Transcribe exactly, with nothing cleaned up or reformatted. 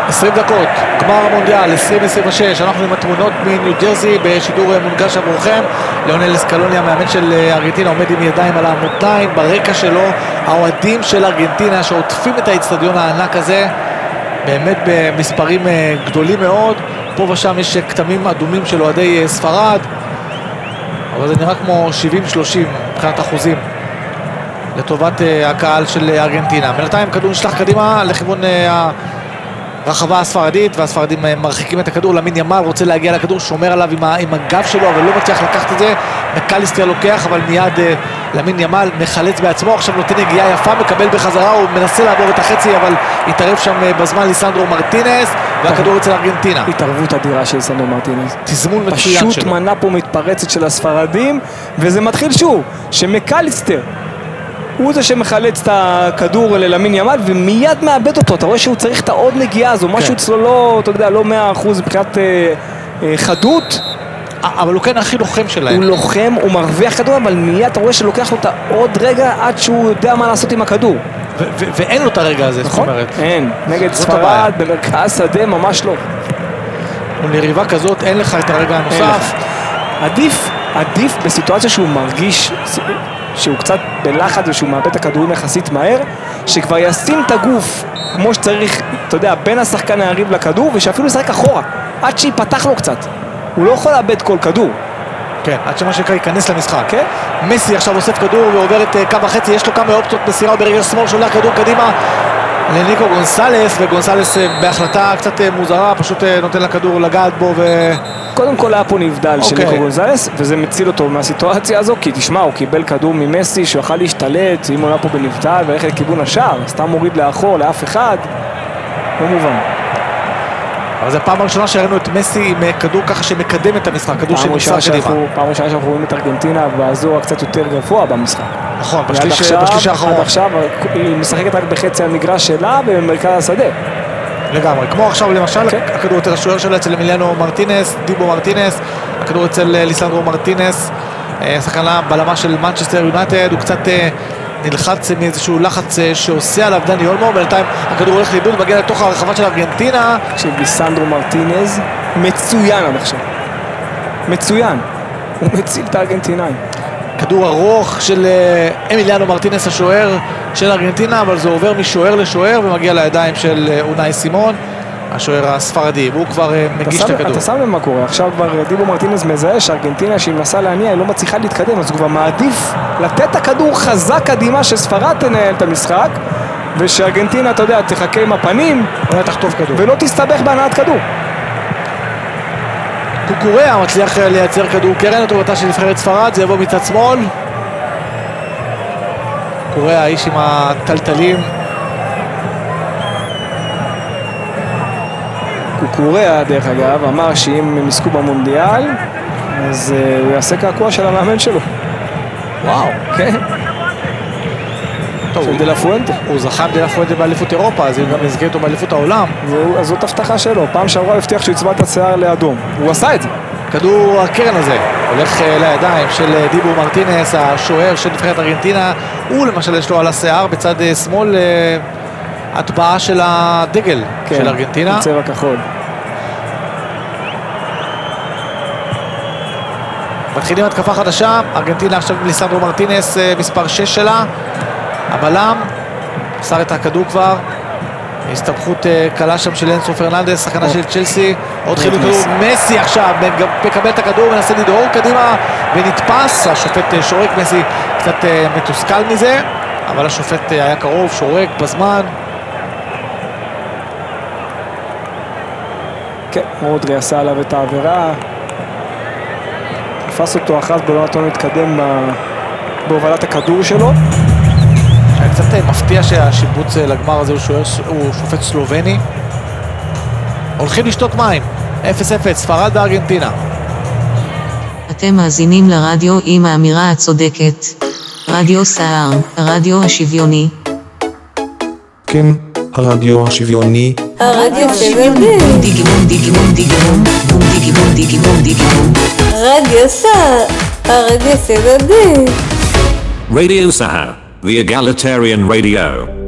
עשרים דקות, גמר המונדיאל עשרים עשרים ושש, אנחנו עם התמונות מניו ג'רזי בשידור מונגש עבורכם. ליאונל סקלוני, המאמן של ארגנטינה, עומד עם ידיים על המותניים, ברקע שלו האוהדים של ארגנטינה שעוטפים את האצטדיון הענק הזה, באמת במספרים גדולים מאוד. פה ושם יש כתמים אדומים של אוהדי ספרד, אבל זה נראה כמו שבעים שלושים מבחינת אחוזים לטובת הקהל של ארגנטינה. בינתיים כדור נשלח קדימה לכיוון הרחבה הספרדית, והספרדים מרחיקים את הכדור. למין ימל רוצה להגיע לכדור, שומר עליו עם, עם הגב שלו, אבל לא מצליח לקחת את זה. מקליסטר לוקח, אבל מיד למין ימל מחלץ בעצמו, עכשיו נותן נגיעה יפה, מקבל בחזרה, הוא מנסה לעבור את החצי, אבל התערב שם בזמן ליסנדרו מרטינס, והכדור אצל ארגנטינה. התערבות אדירה של ליסנדרו מרטינס. תזמון מצוין שלו. פשוט מנה פה מתפרצת של הספרדים, וזה מתחיל שוב, שמקליסטר הוא זה שמחלץ את הכדור ללמין ימל ומיד מאבד אותו. אתה רואה שהוא צריך את העוד נגיעה הזו, משהו אצלו לא, אתה יודע, לא מאה אחוז מבחינת אה, אה, חדות, אבל הוא כן הכי לוחם שלהם. הוא לוחם, הוא מרוויח כדור, אבל מיד אתה רואה שלוקח לו את העוד רגע עד שהוא יודע מה לעשות עם הכדור. ו- ו- ואין לו את הרגע הזה, נכון? זאת אומרת. אין, נגד ספרד, במרכז שדה, ממש לא. ולריבה כזאת אין לך את הרגע הנוסף. עדיף, עדיף בסיטואציה שהוא מרגיש שהוא קצת בלחץ ושהוא מאבד את הכדורים יחסית מהר, שכבר ישים את הגוף כמו שצריך, אתה יודע, בין השחקן היריב לכדור, ושאפילו ישחק אחורה, עד שיפתח לו קצת. הוא לא יכול לאבד כל כדור. כן, עד שמה שקרה ייכנס למשחק. כן? מסי עכשיו אוסף כדור ועובר את קו החצי, יש לו כמה אופציות מסירה, ברגע שמאל שולח כדור קדימה לניקו גונסלס, וגונסלס בהחלטה קצת מוזרה, פשוט נותן לכדור לגעת בו ו... קודם כל היה פה נבדל של ניקו גונסלס, וזה מציל אותו מהסיטואציה הזו, כי תשמע, הוא קיבל כדור ממסי שהוא יכל להשתלט, אם הוא היה פה בנבדל והלך לכיוון השער, סתם מוריד לאחור לאף אחד, לא מובן. אבל זו הפעם הראשונה שראינו את מסי עם כדור ככה שמקדם את המשחק, כדור שנמצא קדימה. פעם ראשונה שאנחנו רואים את ארגנטינה באזור הקצת יותר גבוה במשחק. נכון, בשליש האחרון. עד עכשיו היא משחקת רק בחצי המגרש שלה במרכז השדה. לגמרי, כמו עכשיו למשל, הכדור אצל השוער שלה, אצל אמיליאנו מרטינס, דיבו מרטינס, הכדור אצל ליסנדרו מרטינס, שחקן בלמה של מנצ'סטר יונייטד, הוא קצת נלחץ מאיזשהו לחץ שעושה עליו דני אולמו, בינתיים הכדור הולך לאיבוד, מגיע לתוך הרחבה של ארגנטינה. ליסנדרו מרטינז מצוין עד עכשיו, מצוין, הוא מציל את הארגנטינאים. כדור ארוך של אמיליאנו מרטינס השוער של ארגנטינה, אבל זה עובר משוער לשוער ומגיע לידיים של אונאי סימון, השוער הספרדי, והוא כבר מגיש את הכדור. אתה שם למה קורה, עכשיו כבר דיבו מרטינס מזהה שארגנטינה שהיא מנסה להניע, היא לא מצליחה להתקדם, אז הוא כבר מעדיף לתת את הכדור חזק קדימה שספרד תנהל את המשחק, ושארגנטינה, אתה יודע, תחכה עם הפנים ולא תסתבך בהנעת כדור. קוקוריה מצליח לייצר כדור קרן לטובתה של נבחרת ספרד, זה יבוא מצד שמאל. קוקוריה, האיש עם הטלטלים. קוקוריה, דרך אגב, אמר שאם הם יזכו במונדיאל, אז uh, הוא יעשה קעקוע של המאמן שלו. וואו. כן. של דה לה פואנטה. הוא זכה דה לה פואנטה באליפות אירופה, אז הוא גם יזכה אותו באליפות העולם. אז זאת הבטחה שלו, פעם שעברה הבטיח שהוא יצבע את השיער לאדום. הוא עשה את זה. כדור הקרן הזה הולך לידיים של דיבו מרטינס, השוער של נבחרת ארגנטינה. הוא למשל יש לו על השיער בצד שמאל הטבעה של הדגל כן, של ארגנטינה. צבע כחול. מתחילים התקפה חדשה, ארגנטינה עכשיו עם ליסנדרו מרטינס, מספר שש שלה. הבלם שר את הכדור כבר, הסתבכות קלה שם של אנסו פרננדס, שחקנה של צ'לסי, עוד חילוק כדור, מסי עכשיו מקבל את הכדור, מנסה לדהור קדימה ונתפס, השופט שורק, מסי קצת מתוסכל מזה, אבל השופט היה קרוב, שורק בזמן. כן, רודרי עשה עליו את העבירה, תפס אותו אחת בלא נתון להתקדם בהובלת הכדור שלו. קצת מפתיע שהשיבוץ לגמר הזה הוא, שוער, הוא שופט סלובני. הולכים לשתות מים, אפס אפס, ספרד בארגנטינה. אתם מאזינים לרדיו עם האמירה הצודקת. רדיו סער, הרדיו השוויוני. כן, הרדיו השוויוני. הרדיו השוויוני. דיגימון, דיגימון, דיגימון, דיגימון, דיגימון, דיגימון. רדיו סער, הרדיו השוויוני. Radio Sahar, the egalitarian radio.